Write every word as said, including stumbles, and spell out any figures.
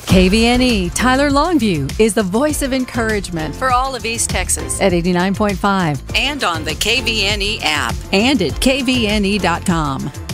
K V N E Tyler Longview is the voice of encouragement for all of East Texas at eighty-nine point five and on the K V N E app and at K V N E dot com.